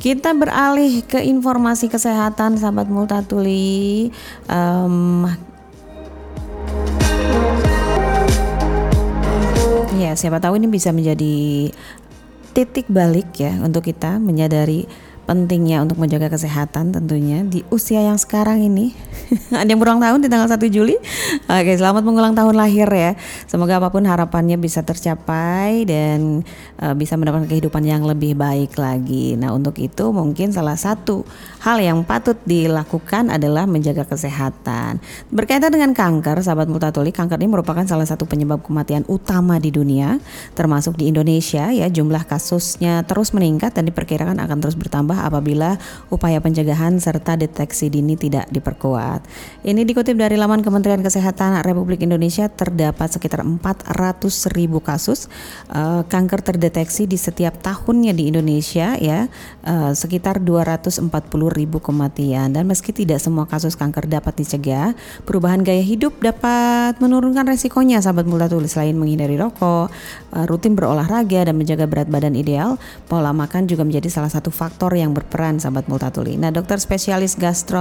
Kita beralih ke informasi kesehatan, sahabat Multatuli. Ya, siapa tahu ini bisa menjadi titik balik ya untuk kita menyadari pentingnya untuk menjaga kesehatan tentunya di usia yang sekarang ini. Ada yang berulang tahun di tanggal 1 Juli. Oke, selamat mengulang tahun lahir ya. Semoga apapun harapannya bisa tercapai dan bisa mendapatkan kehidupan yang lebih baik lagi. Nah, untuk itu mungkin salah satu hal yang patut dilakukan adalah menjaga kesehatan. Berkaitan dengan kanker, sahabat Multatuli, kanker ini merupakan salah satu penyebab kematian utama di dunia, termasuk di Indonesia ya. Jumlah kasusnya terus meningkat dan diperkirakan akan terus bertambah apabila upaya pencegahan serta deteksi dini tidak diperkuat. Ini dikutip dari laman Kementerian Kesehatan Republik Indonesia, terdapat sekitar 400.000 kasus kanker terdeteksi di setiap tahunnya di Indonesia ya, sekitar 240.000 kematian. Dan meski tidak semua kasus kanker dapat dicegah, perubahan gaya hidup dapat menurunkan resikonya, sahabat Multatuli. Selain menghindari rokok, rutin berolahraga dan menjaga berat badan ideal, pola makan juga menjadi salah satu faktor yang berperan, sahabat Multatuli. Nah, dokter spesialis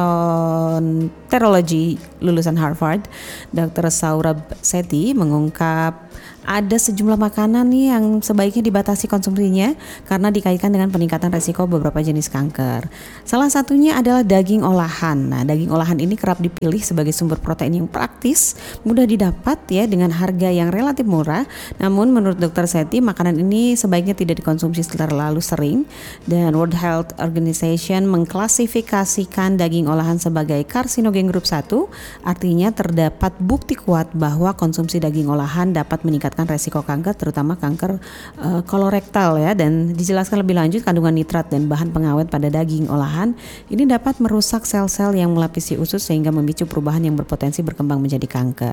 gastroenterologi lulusan Harvard, Dr. Saurabh Sethi mengungkap ada sejumlah makanan nih yang sebaiknya dibatasi konsumsinya karena dikaitkan dengan peningkatan resiko beberapa jenis kanker. Salah satunya adalah daging olahan. Nah, daging olahan ini kerap dipilih sebagai sumber protein yang praktis, mudah didapat ya dengan harga yang relatif murah. Namun menurut Dr. Sethi, makanan ini sebaiknya tidak dikonsumsi terlalu sering, dan World Health Organization mengklasifikasikan daging olahan sebagai karsinogen grup 1, artinya terdapat bukti kuat bahwa konsumsi daging olahan dapat meningkatkan resiko kanker, terutama kanker kolorektal ya. Dan dijelaskan lebih lanjut, kandungan nitrat dan bahan pengawet pada daging olahan ini dapat merusak sel-sel yang melapisi usus sehingga memicu perubahan yang berpotensi berkembang menjadi kanker.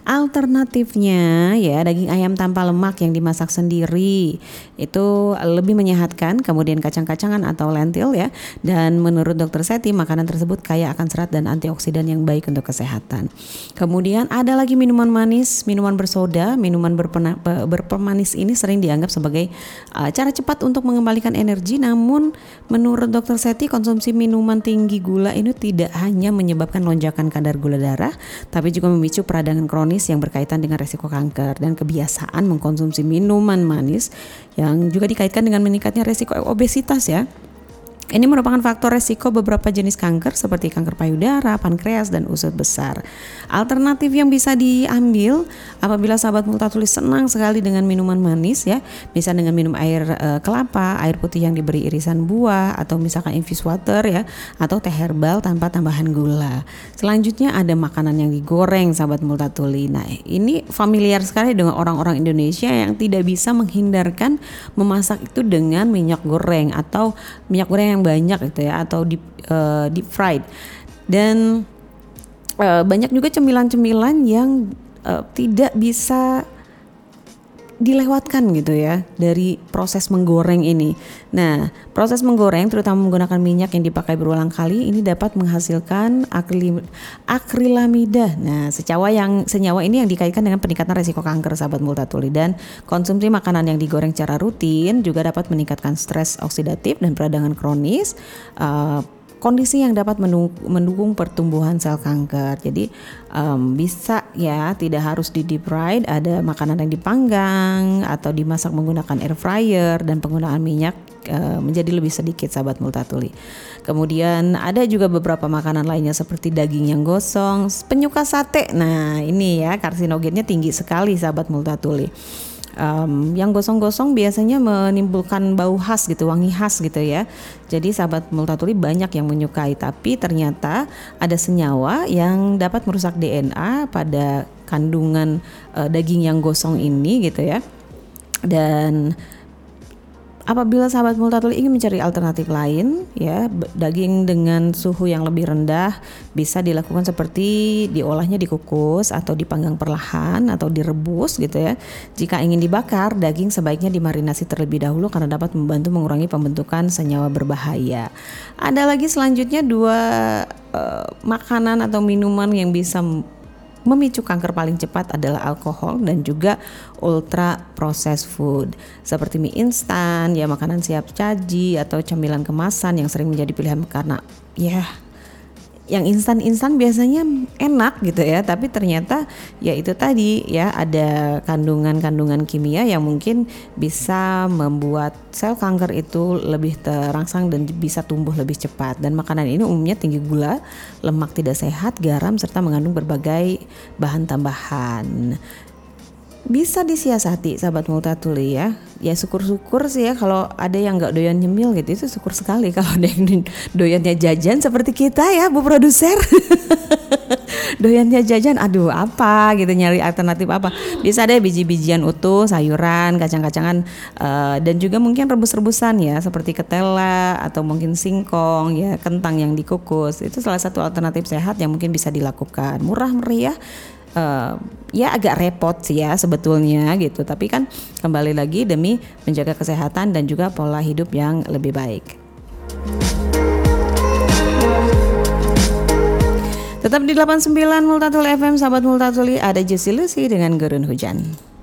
Alternatifnya ya, daging ayam tanpa lemak yang dimasak sendiri itu lebih menyehatkan, kemudian kacang-kacangan atau lentil ya. Dan menurut Dr. Sethi, makanan tersebut kaya akan serat dan antioksidan yang baik untuk kesehatan. Kemudian ada lagi minuman manis, minuman bersoda, minuman berpemanis ini sering dianggap sebagai cara cepat untuk mengembalikan energi. Namun menurut Dr. Sethi, konsumsi minuman tinggi gula ini tidak hanya menyebabkan lonjakan kadar gula darah, tapi juga memicu peradangan kronis yang berkaitan dengan resiko kanker. Dan kebiasaan mengkonsumsi minuman manis yang juga dikaitkan dengan meningkatnya resiko obesitas ya. Ini merupakan faktor resiko beberapa jenis kanker seperti kanker payudara, pankreas, dan usus besar. Alternatif yang bisa diambil apabila sahabat Multatuli senang sekali dengan minuman manis ya, bisa dengan minum air kelapa, air putih yang diberi irisan buah, atau misalkan infused water ya, atau teh herbal tanpa tambahan gula. Selanjutnya ada makanan yang digoreng, sahabat Multatuli. Nah, ini familiar sekali dengan orang-orang Indonesia yang tidak bisa menghindarkan memasak itu dengan minyak goreng atau minyak goreng yang banyak gitu ya, atau deep fried. Dan banyak juga cemilan-cemilan yang tidak bisa dilewatkan gitu ya dari proses menggoreng ini. Nah, proses menggoreng terutama menggunakan minyak yang dipakai berulang kali ini dapat menghasilkan akrilamida. Nah, senyawa ini yang dikaitkan dengan peningkatan resiko kanker, sahabat Multatuli. Dan konsumsi makanan yang digoreng secara rutin juga dapat meningkatkan stres oksidatif dan peradangan kronis, kondisi yang dapat mendukung pertumbuhan sel kanker. Jadi bisa ya, tidak harus di deep fried, ada makanan yang dipanggang atau dimasak menggunakan air fryer, dan penggunaan minyak menjadi lebih sedikit, sahabat Multatuli. Kemudian ada juga beberapa makanan lainnya seperti daging yang gosong, penyuka sate. Nah, ini ya karsinogennya tinggi sekali, sahabat Multatuli. Yang gosong-gosong biasanya menimbulkan bau khas gitu, wangi khas gitu ya. Jadi sahabat Multatuli banyak yang menyukai, tapi ternyata ada senyawa yang dapat merusak DNA pada kandungan daging yang gosong ini gitu ya. Dan apabila sahabat Multatuli ingin mencari alternatif lain ya, daging dengan suhu yang lebih rendah bisa dilakukan seperti diolahnya dikukus atau dipanggang perlahan atau direbus gitu ya. Jika ingin dibakar, daging sebaiknya dimarinasi terlebih dahulu karena dapat membantu mengurangi pembentukan senyawa berbahaya. Ada lagi selanjutnya dua makanan atau minuman yang bisa memicu kanker paling cepat adalah alkohol dan juga ultra processed food seperti mie instan, ya makanan siap saji atau camilan kemasan yang sering menjadi pilihan karena ya yang instan-instan biasanya enak gitu ya, tapi ternyata ya itu tadi ya ada kandungan-kandungan kimia yang mungkin bisa membuat sel kanker itu lebih terangsang dan bisa tumbuh lebih cepat. Dan makanan ini umumnya tinggi gula, lemak tidak sehat, garam serta mengandung berbagai bahan tambahan. Bisa disiasati sahabat Multatuli ya. Ya syukur-syukur sih ya kalau ada yang gak doyan nyemil gitu, itu syukur sekali. Kalau ada yang doyannya jajan seperti kita ya Bu Produser. Doyannya jajan, aduh apa gitu, nyari alternatif apa. Bisa deh biji-bijian utuh, sayuran, kacang-kacangan, dan juga mungkin rebus-rebusan ya seperti ketela atau mungkin singkong ya, kentang yang dikukus. Itu salah satu alternatif sehat yang mungkin bisa dilakukan. Murah meriah. Ya agak repot sih ya sebetulnya gitu, tapi kan kembali lagi demi menjaga kesehatan dan juga pola hidup yang lebih baik. Tetap di 89 Multatuli FM, sahabat Multatuli, ada Juicy Lucy dengan Gurun Hujan.